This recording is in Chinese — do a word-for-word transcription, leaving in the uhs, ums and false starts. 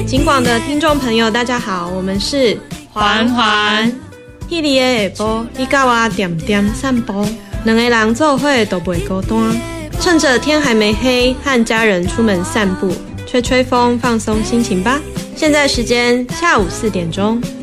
警广的听众朋友大家好，我们是环环。 迄日的下晡，你甲我点点散步，两个人做伙都袂孤单。趁着天还没黑，和家人出门散步，吹吹风，放松心情吧。现在时间下午四点钟。